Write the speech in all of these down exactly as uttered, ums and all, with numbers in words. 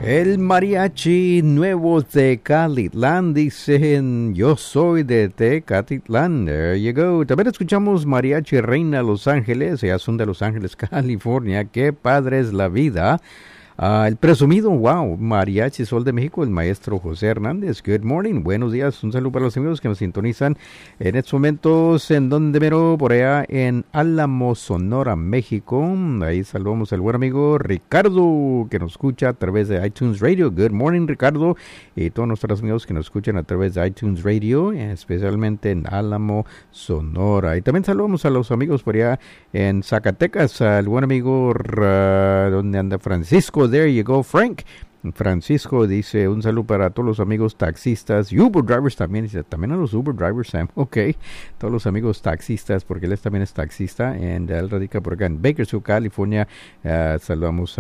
El mariachi nuevo de Tecatitlán, dicen yo soy de Tecatitlán, there you go. También escuchamos mariachi Reina Los Ángeles, ellas son de Los Ángeles, California, qué padre es la vida. Uh, el presumido, wow, Mariachi Sol de México, el maestro José Hernández. Good morning, buenos días, un saludo para los amigos que nos sintonizan en estos momentos, en donde mero, por allá en Álamo, Sonora, México. Ahí saludamos al buen amigo Ricardo, que nos escucha a través de iTunes Radio. Good morning, Ricardo, y todos nuestros amigos que nos escuchan a través de iTunes Radio, especialmente en Álamo, Sonora. Y también saludamos a los amigos por allá en Zacatecas, al buen amigo, uh, donde anda Francisco. There you go, Frank. Francisco dice un saludo para todos los amigos taxistas y Uber drivers también, dice también a los Uber drivers, Sam, ok, todos los amigos taxistas, porque él también es taxista, y él radica por acá en Bakersfield, California. Uh, saludamos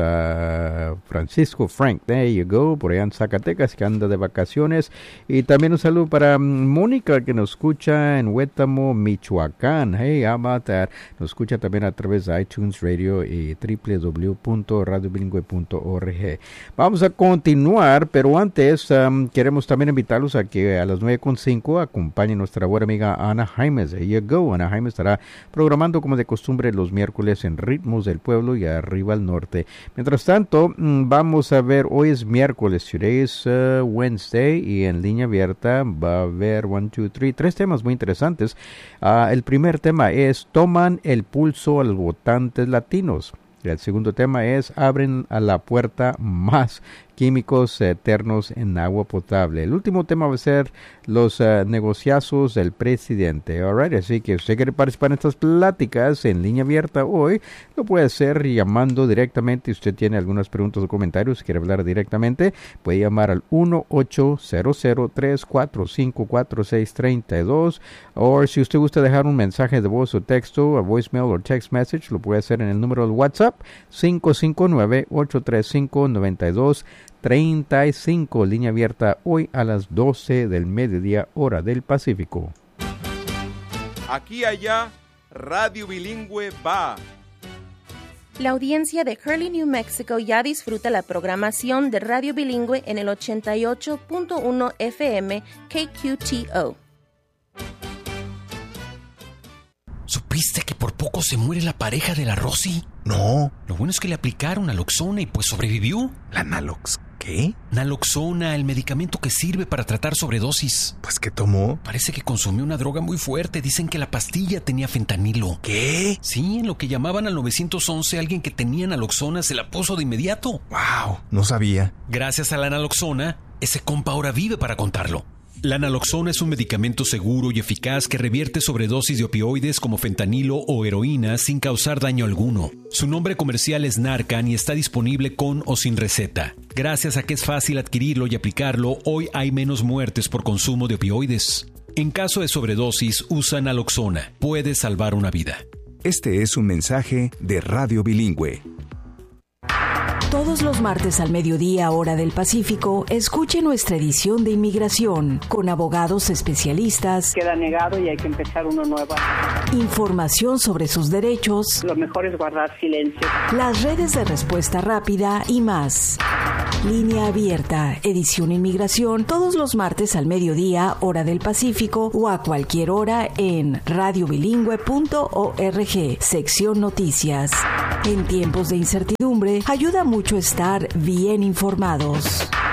a Francisco, Frank, there you go, por allá en Zacatecas, que anda de vacaciones, y también un saludo para Mónica, que nos escucha en Huétamo, Michoacán. Hey, how about that? Nos escucha también a través de iTunes Radio y doble u doble u doble u punto radio bilingüe punto org. Vamos a continuar, pero antes um, queremos también invitarlos a que a las nueve con cinco acompañe nuestra buena amiga Ana Jaimes. There you go. Ana Jaimes estará programando como de costumbre los miércoles en Ritmos del Pueblo y Arriba al Norte. Mientras tanto, vamos a ver, hoy es miércoles, today is uh, Wednesday, y en línea abierta va a haber one, two, three, tres temas muy interesantes. Uh, el primer tema es toman el pulso a los votantes latinos. El segundo tema es abren a la puerta más químicos eternos en agua potable. El último tema va a ser los uh, negociazos del presidente. All right, así que si usted quiere participar en estas pláticas en línea abierta hoy, lo puede hacer llamando directamente. Si usted tiene algunas preguntas o comentarios, quiere hablar directamente, puede llamar al uno ocho cero cero tres cuatro cinco cuatro seis tres dos, o si usted gusta dejar un mensaje de voz o texto, a voicemail o text message, lo puede hacer en el número de WhatsApp cinco cinco nueve, ocho tres cinco, nueve dos treinta y cinco, línea abierta hoy a las doce del mediodía, hora del Pacífico. Aquí y allá, Radio Bilingüe va. La audiencia de Hurley, New Mexico ya disfruta la programación de Radio Bilingüe en el ochenta y ocho punto uno F M K Q T O. ¿Supiste que por poco se muere la pareja de la Rosy? No. Lo bueno es que le aplicaron naloxona y pues sobrevivió. ¿La nalox qué? Naloxona, el medicamento que sirve para tratar sobredosis. Pues, ¿qué tomó? Parece que consumió una droga muy fuerte. Dicen que la pastilla tenía fentanilo. ¿Qué? Sí, en lo que llamaban al nueve once, alguien que tenía naloxona se la puso de inmediato. Wow, no sabía. Gracias a la naloxona, ese compa ahora vive para contarlo. La naloxona es un medicamento seguro y eficaz que revierte sobredosis de opioides como fentanilo o heroína sin causar daño alguno. Su nombre comercial es Narcan y está disponible con o sin receta. Gracias a que es fácil adquirirlo y aplicarlo, hoy hay menos muertes por consumo de opioides. En caso de sobredosis, usa naloxona. Puede salvar una vida. Este es un mensaje de Radio Bilingüe. Todos los martes al mediodía, hora del Pacífico, escuche nuestra edición de Inmigración con abogados especialistas. Queda negado y hay que empezar uno nuevo. Información sobre sus derechos. Lo mejor es guardar silencio. Las redes de respuesta rápida y más. Línea abierta, edición Inmigración, todos los martes al mediodía, hora del Pacífico, o a cualquier hora en radio bilingüe punto org, sección Noticias. En tiempos de incertidumbre, ayuda mucho estar bien informados.